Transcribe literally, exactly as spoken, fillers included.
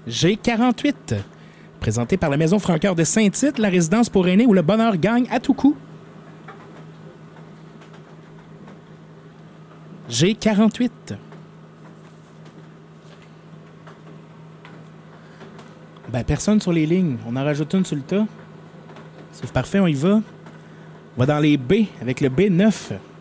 G quarante-huit. Présenté par la Maison Francoeur de Saint-Tite, la résidence pour aînés où le bonheur gagne à tout coup. G quarante-huit. Ben, personne sur les lignes. On en rajoute une sur le tas. C'est parfait, on y va. On va dans les B avec le B neuf.